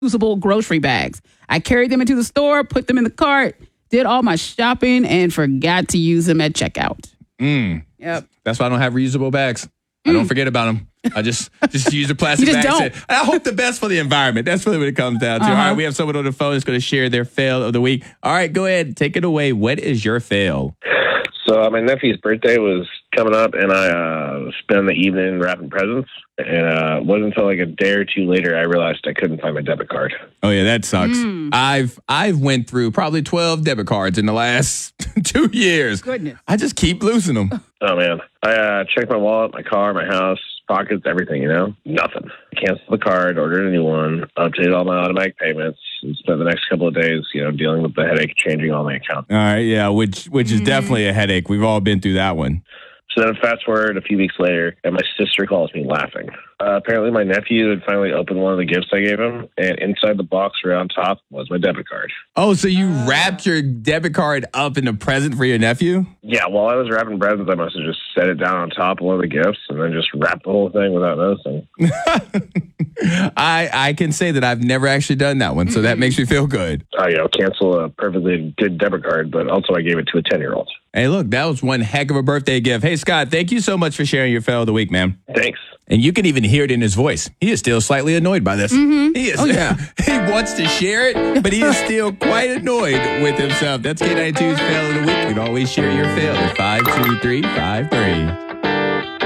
reusable grocery bags. I carried them into the store, put them in the cart, did all my shopping, and forgot to use them at checkout. Yep. That's why I don't have reusable bags. I don't forget about them. I just use a plastic You just bag. don't. I hope the best for the environment. That's really what it comes down to. All right, we have someone on the phone that's going to share their fail of the week. All right, go ahead. Take it away. What is your fail? So my nephew's birthday was coming up, and I spent the evening wrapping presents. And it wasn't until like a day or two later I realized I couldn't find my debit card. Oh yeah, that sucks. I've went through probably 12 debit cards in the last 2 years. Goodness. I just keep losing them. Oh man, I checked my wallet, my car, my house, pockets, everything. Nothing. Canceled the card, ordered a new one, updated all my automatic payments, and spent the next couple of days, dealing with the headache of changing all my accounts. All right, yeah, which is definitely a headache. We've all been through that one. So then fast forward a few weeks later, and my sister calls me laughing. Apparently my nephew had finally opened one of the gifts I gave him, and inside the box right on top was my debit card. Oh, so you wrapped your debit card up in a present for your nephew? Yeah, while I was wrapping presents, I must have just set it down on top of one of the gifts and then just wrapped the whole thing without noticing. I can say that I've never actually done that one, so that makes me feel good. Cancel a perfectly good debit card, but also I gave it to a 10-year-old. Hey, look, that was one heck of a birthday gift. Hey, Scott, thank you so much for sharing your fail of the week, man. Thanks. And you can even hear it in his voice. He is still slightly annoyed by this. He is. Oh, yeah. He wants to share it, but he is still quite annoyed with himself. That's K92's fail of the week. You can always share your fail at 52353.